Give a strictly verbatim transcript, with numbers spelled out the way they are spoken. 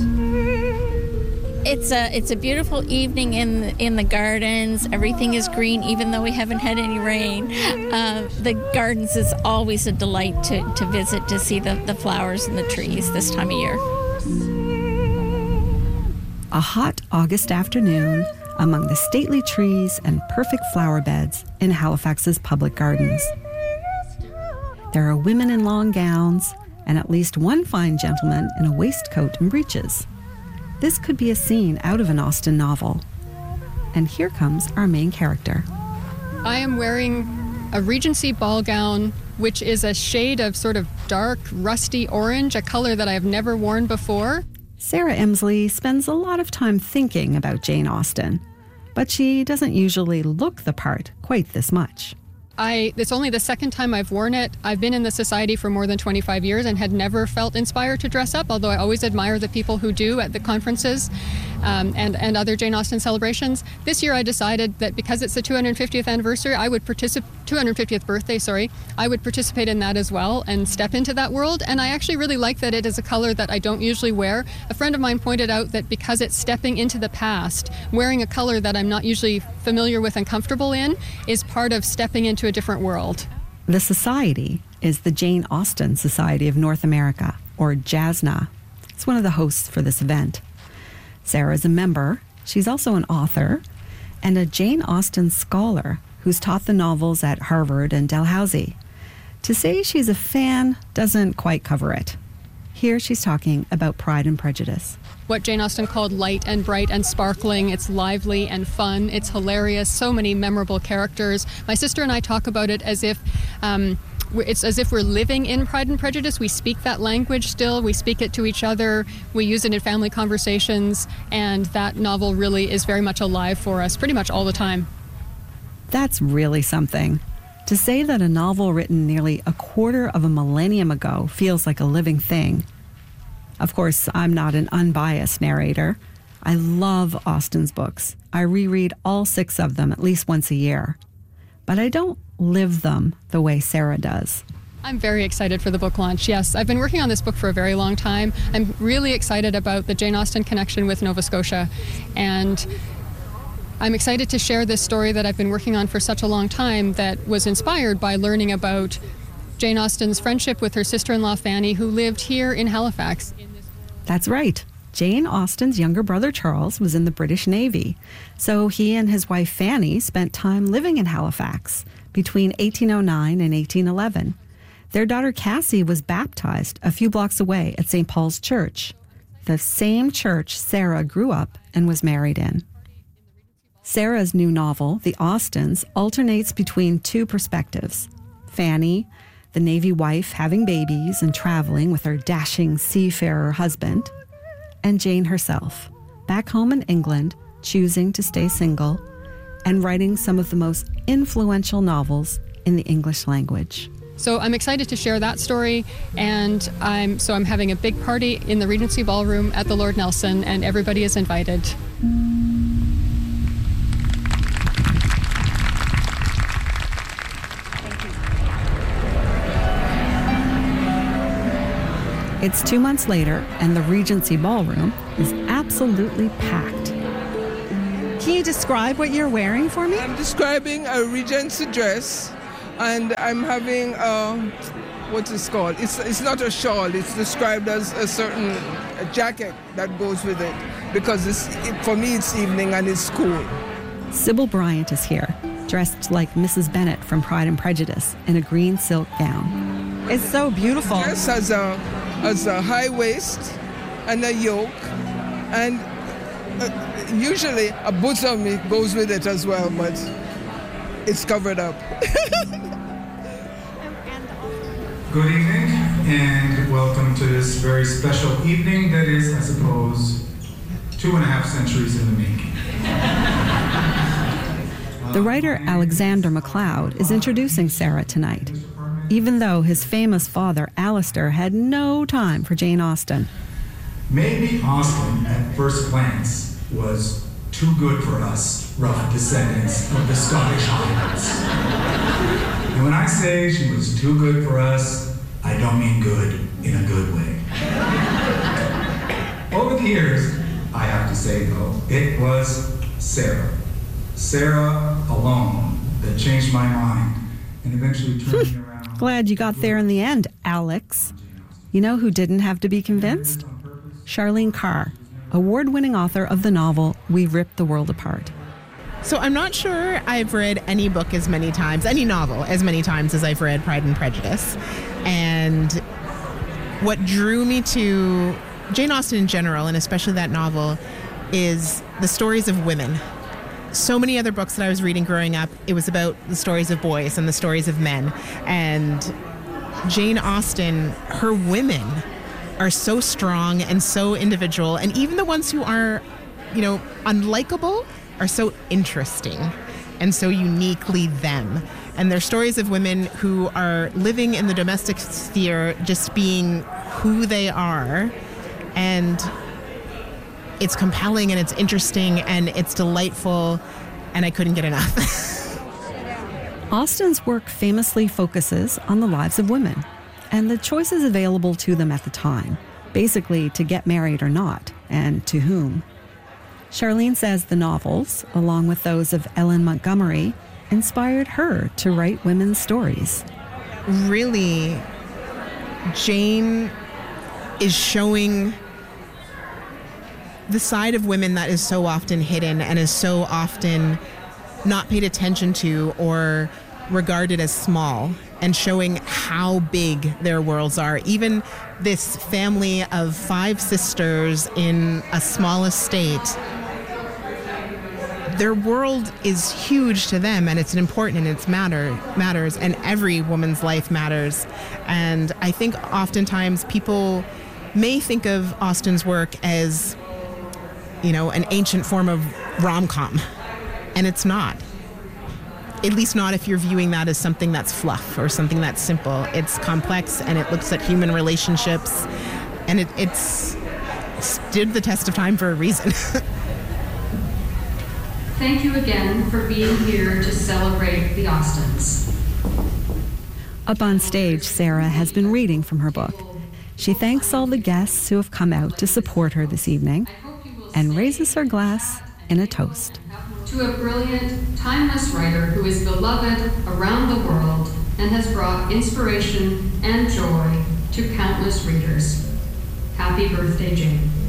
It's a it's a beautiful evening in the, in the gardens. Everything is green, even though we haven't had any rain. Uh, the gardens is always a delight to, to visit, to see the, the flowers and the trees this time of year. A hot August afternoon among the stately trees and perfect flower beds in Halifax's public gardens. There are women in long gowns and at least one fine gentleman in a waistcoat and breeches. This could be a scene out of an Austen novel. And here comes our main character. I am wearing a Regency ball gown, which is a shade of sort of dark, rusty orange, a color that I have never worn before. Sarah Emsley spends a lot of time thinking about Jane Austen, but she doesn't usually look the part quite this much. I, it's only the second time I've worn it. I've been in the Society for more than twenty-five years and had never felt inspired to dress up, although I always admire the people who do at the conferences um, and, and other Jane Austen celebrations. This year I decided that because it's the two hundred fiftieth anniversary, I would participate, two hundred fiftieth birthday, sorry, I would participate in that as well and step into that world. And I actually really like that it is a color that I don't usually wear. A friend of mine pointed out that because it's stepping into the past, wearing a color that I'm not usually familiar with and comfortable in is part of stepping into a different world. The Society is the Jane Austen Society of North America, or J A S N A. It's one of the hosts for this event. Sarah is a member. She's also an author and a Jane Austen scholar who's taught the novels at Harvard and Dalhousie. To say she's a fan doesn't quite cover it. Here she's talking about Pride and Prejudice. What Jane Austen called light and bright and sparkling. It's lively and fun. It's hilarious. So many memorable characters. My sister and I talk about it as if um, it's as if we're living in Pride and Prejudice. We speak that language still. We speak it to each other. We use it in family conversations. And that novel really is very much alive for us pretty much all the time. That's really something. To say that a novel written nearly a quarter of a millennium ago feels like a living thing. Of course, I'm not an unbiased narrator. I love Austen's books. I reread all six of them at least once a year. But I don't live them the way Sarah does. I'm very excited for the book launch, yes. I've been working on this book for a very long time. I'm really excited about the Jane Austen connection with Nova Scotia. And I'm excited to share this story that I've been working on for such a long time that was inspired by learning about Jane Austen's friendship with her sister-in-law Fanny, who lived here in Halifax. That's right. Jane Austen's younger brother Charles was in the British Navy, so he and his wife Fanny spent time living in Halifax between eighteen oh nine and eighteen eleven. Their daughter Cassie was baptized a few blocks away at Saint Paul's Church, the same church Sarah grew up and was married in. Sarah's new novel, The Austens, alternates between two perspectives. Fanny, the Navy wife having babies and traveling with her dashing seafarer husband, and Jane herself, back home in England, choosing to stay single and writing some of the most influential novels in the English language. So I'm excited to share that story, and I'm so I'm having a big party in the Regency Ballroom at the Lord Nelson, and everybody is invited. It's two months later, and the Regency Ballroom is absolutely packed. Can you describe what you're wearing for me? I'm describing a Regency dress, and I'm having a, what is it called? It's, it's not a shawl, it's described as a certain a jacket that goes with it, because it's, it, for me it's evening and it's cool. Sybil Bryant is here, dressed like Missus Bennet from Pride and Prejudice in a green silk gown. It's so beautiful. The dress has a, has a high waist and a yoke, and uh, usually a bosom goes with it as well, but it's covered up. Good evening, and welcome to this very special evening that is, I suppose, two and a half centuries in the making. The writer Alexander MacLeod is introducing Sarah tonight, even though his famous father, Alistair, had no time for Jane Austen. Maybe Austen, at first glance, was too good for us, rough descendants of the Scottish Highlands. And when I say she was too good for us, I don't mean good in a good way. Over both years, I have to say though, it was Sarah. Sarah alone that changed my mind and eventually turned me around. Glad you got there in the end, Alex. You know who didn't have to be convinced? Charlene Carr, award-winning author of the novel We Ripped the World Apart. So I'm not sure I've read any book as many times, any novel as many times as I've read Pride and Prejudice. And what drew me to Jane Austen in general, and especially that novel, is the stories of women. So many other books that I was reading growing up, it was about the stories of boys and the stories of men. And Jane Austen, her women are so strong and so individual. And even the ones who are, you know, unlikable are so interesting and so uniquely them. And they're stories of women who are living in the domestic sphere, just being who they are. And it's compelling and it's interesting and it's delightful, and I couldn't get enough. Austen's work famously focuses on the lives of women and the choices available to them at the time, basically to get married or not, and to whom. Charlene says the novels, along with those of Ellen Montgomery, inspired her to write women's stories. Really, Jane is showing the side of women that is so often hidden and is so often not paid attention to or regarded as small, and showing how big their worlds are. Even this family of five sisters in a small estate, their world is huge to them, and it's important and it's matter matters, and every woman's life matters. And I think oftentimes people may think of Austen's work as, you know, an ancient form of rom-com, and it's not. At least not if you're viewing that as something that's fluff or something that's simple. It's complex, and it looks at human relationships, and it, it's stood the test of time for a reason. Thank you again for being here to celebrate the Austens. Up on stage, Sarah has been reading from her book. She thanks all the guests who have come out to support her this evening and raises her glass in a toast. To a brilliant, timeless writer who is beloved around the world and has brought inspiration and joy to countless readers. Happy birthday, Jane.